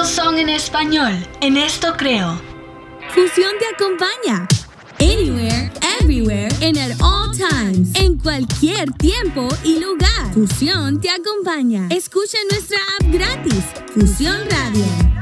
Todos son en español. En esto creo. Fusión te acompaña. Anywhere, everywhere, and at all times. En cualquier tiempo y lugar. Fusión te acompaña. Escucha nuestra app gratis. Fusión Radio.